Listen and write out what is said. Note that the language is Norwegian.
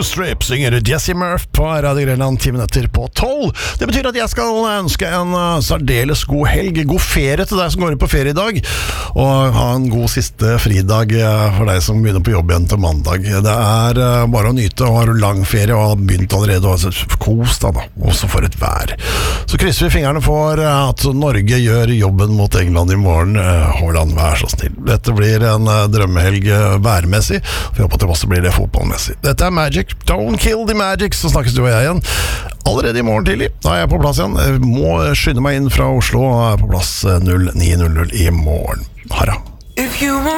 Strip synger Jessie Murph på Radio Grenland 10 minutter på 12. Det betyr at jeg skal ønske en særdeles god helg, god ferie til deg som går på ferie i dag, og ha en god siste fridag for deg som begynner på jobb igjen til mandag. Det er bare å nyte, og har du lang ferie og har begynt allerede, og kos deg da, også for et vær. Så krysser vi fingrene for at Norge gjør jobben mot England i morgen. Haaland, vær så snill. Dette blir en drømmehelg værmessig, for jeg håper at det også blir det fotballmessig. Dette er Magic, Don't Kill the Magic, så snakkes du og jeg igjen allerede i morgen tidlig. Da er jeg på plass igjen. Jeg må skynde meg inn fra Oslo og er på plass 09:00 i morgen. Harra.